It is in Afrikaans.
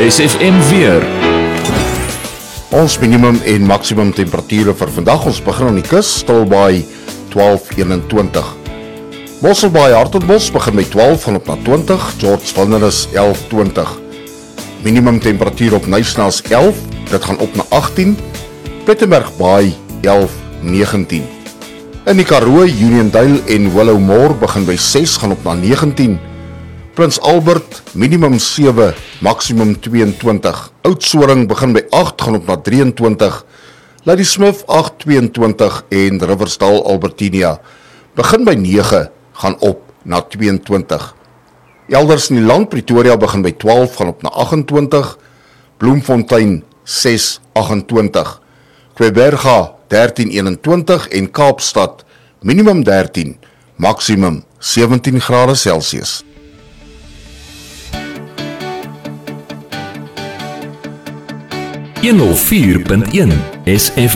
SFM weer. Ons minimum en maksimum temperature vir vandag, ons begin aan die kus, Stilbaai 12:21. Mosselbaai Hartbeespoort begin met 12 gaan op na 20, George Wilderness 11:20. Minimum temperatuur op Nyasnas 11, dit gaan op na 18, Plettenberg Baai 11:19. In die Karoo, Uniondale en Willowmore begin by 6 gaan op na 19. Prins Albert, minimum 7, maksimum 22. Oudtshoorn begin by 8, gaan op na 23. Ladysmith 8:22 en Riversdale Albertinia begin by 9, gaan op na 22. Elders in die land, Pretoria begin by 12, gaan op na 28. Bloemfontein 6:28. Kweberga 13:21 en Kaapstad minimum 13, maksimum 17 grade Celsius. .1 SFM